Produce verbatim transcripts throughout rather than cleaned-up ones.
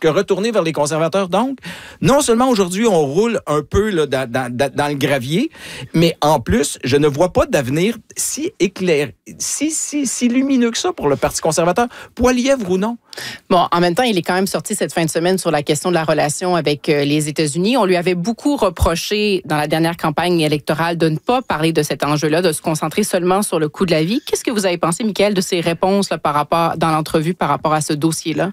que retourner vers les conservateurs. Donc, non seulement aujourd'hui, on roule un peu là, dans, dans, dans le gravier, mais en plus, je ne vois pas d'avenir si éclair, si, si, si lumineux que ça pour le Parti conservateur, Poilievre ou non. Bon, en même temps, il est quand même sorti cette fin de semaine sur la question de la relation avec euh, les États-Unis. On lui avait beaucoup reproché dans la dernière campagne électorale de ne pas parler de cet enjeu-là, de se concentrer seulement sur le coût de la vie. Qu'est-ce que vous avez pensé, Michael, de ses réponses là, par rapport, dans l'entrevue par rapport à ce dossier-là?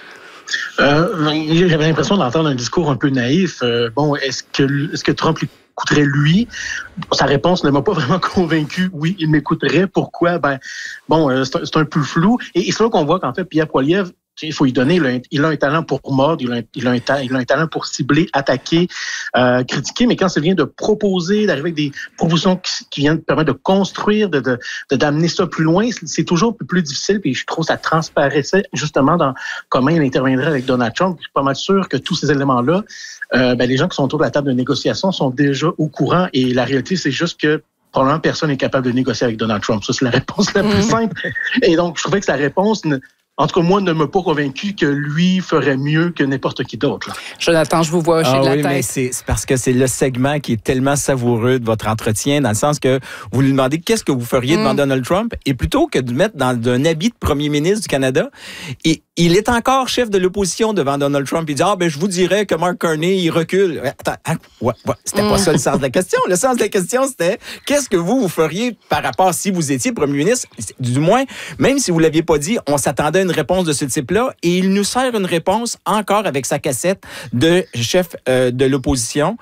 Euh, j'avais l'impression d'entendre un discours un peu naïf. Euh, bon, est-ce que, est-ce que Trump lui coûterait lui? Sa réponse ne m'a pas vraiment convaincu. Oui, il m'écouterait. Pourquoi? Ben, bon, euh, c'est, un, c'est un peu flou. Et, et c'est là qu'on voit qu'en fait, Pierre Poilievre, il faut lui donner, il a, un, il a un talent pour mordre, il a un, il a un, ta, il a un talent pour cibler, attaquer, euh, critiquer, mais quand ça vient de proposer, d'arriver avec des propositions qui, qui viennent permettre de construire, de, de, de d'amener ça plus loin, c'est toujours un peu plus difficile, puis je trouve que ça transparaissait justement dans comment il interviendrait avec Donald Trump. Je suis pas mal sûr que tous ces éléments-là, euh, ben, les gens qui sont autour de la table de négociation sont déjà au courant, et la réalité, c'est juste que probablement personne n'est capable de négocier avec Donald Trump. Ça, c'est la réponse la plus simple. Et donc, je trouvais que sa réponse... Ne, En tout cas, moi, ne m'a pas convaincu que lui ferait mieux que n'importe qui d'autre. Là. Jonathan, je vous vois hocher ah, de la oui, tête. Mais c'est, c'est parce que c'est le segment qui est tellement savoureux de votre entretien, dans le sens que vous lui demandez qu'est-ce que vous feriez mm. devant Donald Trump, et plutôt que de mettre dans un habit de premier ministre du Canada, et il est encore chef de l'opposition devant Donald Trump. Il dit, ah, ben, je vous dirais que Mark Carney, il recule. Attends, hein, ouais, ouais, c'était mm. pas ça le sens de la question. Le sens de la question, c'était, qu'est-ce que vous, vous feriez par rapport si vous étiez premier ministre? Du moins, même si vous l'aviez pas dit, on s'attendait à une réponse de ce type-là, et il nous sert une réponse encore avec sa cassette de chef euh, de l'opposition.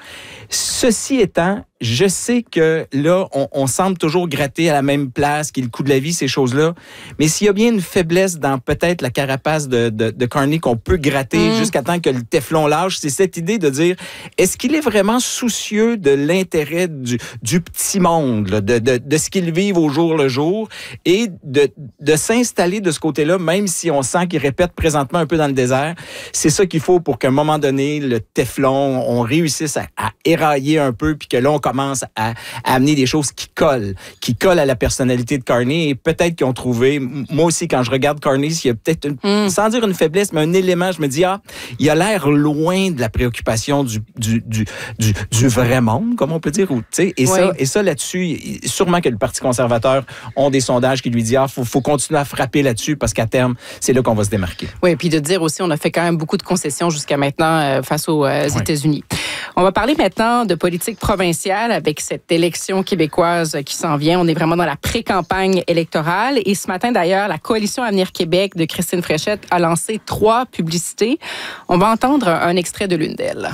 Ceci étant, je sais que là, on, on semble toujours gratter à la même place, qu'il y ait le coût de la vie, ces choses-là. Mais s'il y a bien une faiblesse dans peut-être la carapace de, de, de Carney qu'on peut gratter mmh. jusqu'à temps que le téflon lâche, c'est cette idée de dire, est-ce qu'il est vraiment soucieux de l'intérêt du, du petit monde, là, de, de, de ce qu'ils vivent au jour le jour, et de, de s'installer de ce côté-là, même si on sent qu'il répète présentement un peu dans le désert. C'est ça qu'il faut pour qu'à un moment donné, le téflon, on réussisse à, à érailler un peu, puis que là, on commence à, à amener des choses qui collent, qui collent à la personnalité de Carney, et peut-être qu'ils ont trouvé, moi aussi, quand je regarde Carney, il y a peut-être, une, mm. sans dire une faiblesse, mais un élément, je me dis, ah, il a l'air loin de la préoccupation du, du, du, du, du vrai monde, comme on peut dire, ou, tu sais, et, oui. ça, et ça, là-dessus, sûrement que le Parti conservateur ont des sondages qui lui disent, ah, faut, faut continuer à frapper là-dessus, parce qu'à terme, c'est là qu'on va se démarquer. Oui, puis de dire aussi, on a fait quand même beaucoup de concessions jusqu'à maintenant euh, face aux euh, oui. États-Unis. On va parler maintenant de politique provinciale avec cette élection québécoise qui s'en vient. On est vraiment dans la pré-campagne électorale. Et ce matin, d'ailleurs, la Coalition Avenir Québec de Christine Fréchette a lancé trois publicités. On va entendre un extrait de l'une d'elles.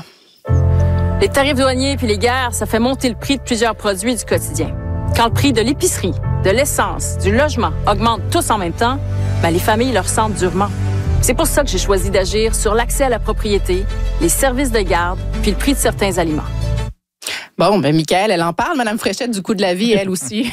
Les tarifs douaniers puis les guerres, ça fait monter le prix de plusieurs produits du quotidien. Quand le prix de l'épicerie, de l'essence, du logement augmente tous en même temps, ben les familles le ressentent durement. C'est pour ça que j'ai choisi d'agir sur l'accès à la propriété, les services de garde, puis le prix de certains aliments. Bon, ben Michael, elle en parle, Mme Fréchette, du coût de la vie, elle aussi.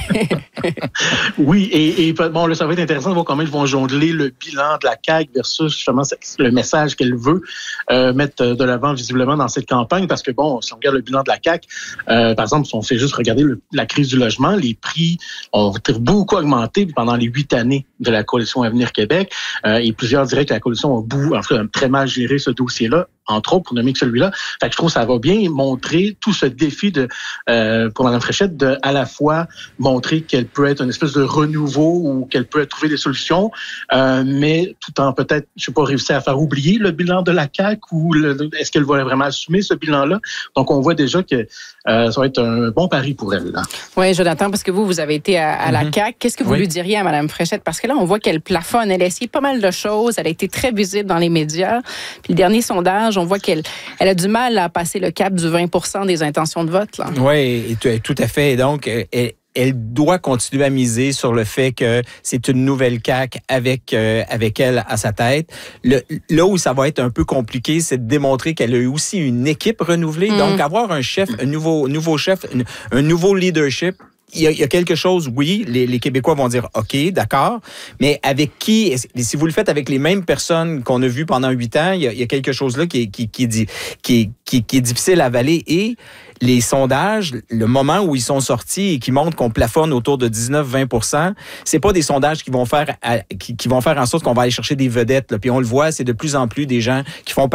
Oui, et, et bon, là, ça va être intéressant de voir comment ils vont jongler le bilan de la C A Q versus justement le message qu'elle veut euh, mettre de l'avant visiblement dans cette campagne, parce que bon, si on regarde le bilan de la C A Q, euh, par exemple, si on fait juste regarder le, la crise du logement, les prix ont beaucoup augmenté pendant les huit années de la Coalition Avenir Québec, euh, et plusieurs diraient que la Coalition a bout, en fait, très mal géré ce dossier-là, entre autres, pour nommer que celui-là. Fait que je trouve que ça va bien montrer tout ce défi de, euh, pour Mme Fréchette, de à la fois montrer qu'elle peut être une espèce de renouveau ou qu'elle peut trouver des solutions, euh, mais tout en peut-être, je sais pas, réussir à faire oublier le bilan de la C A Q, ou le, est-ce qu'elle va vraiment assumer ce bilan-là? Donc, on voit déjà que euh, ça va être un bon pari pour elle. Là. Oui, Jonathan, parce que vous, vous avez été à, à la mm-hmm. C A Q. Qu'est-ce que vous oui. lui diriez à Mme Fréchette? Parce que là, on voit qu'elle plafonne. Elle a essayé pas mal de choses. Elle a été très visible dans les médias. Puis le dernier sondage, on voit qu'elle elle a du mal à passer le cap du vingt pour cent des intentions de vote. Là. Oui, tout à fait. Et donc, elle, elle doit continuer à miser sur le fait que c'est une nouvelle C A Q avec, euh, avec elle à sa tête. Le, là où ça va être un peu compliqué, c'est de démontrer qu'elle a eu aussi une équipe renouvelée. Mm. Donc, avoir un chef, un nouveau, nouveau chef, un, un nouveau leadership, Il y, a, il y a quelque chose, oui, les, les Québécois vont dire OK, d'accord, mais avec qui, si vous le faites avec les mêmes personnes qu'on a vues pendant huit ans, il y a, il y a quelque chose là qui est, qui, qui, est, qui, qui, qui est difficile à avaler. Et les sondages, le moment où ils sont sortis et qui montrent qu'on plafonne autour de dix-neuf à vingt pour cent, c'est pas des sondages qui vont faire, à, qui, qui vont faire en sorte qu'on va aller chercher des vedettes. Là. Puis on le voit, c'est de plus en plus des gens qui font